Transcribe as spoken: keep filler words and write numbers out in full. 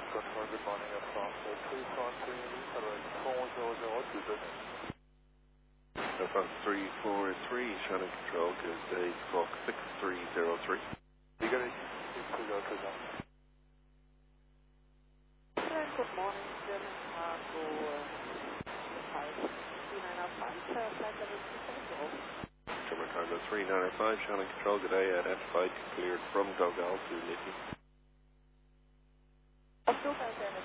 Control, good morning, F R three four three, correct, four zero zero, two zero. F R three four three, Shannon Control, good day, Squawk six three zero three. You got it, six three zero three now. Good morning, German Cargo five three nine zero five, uh, flight level two seven zero. German Cargo three nine zero five, Shannon Control, good day, identified, cleared from Dogal to Nicky. October seven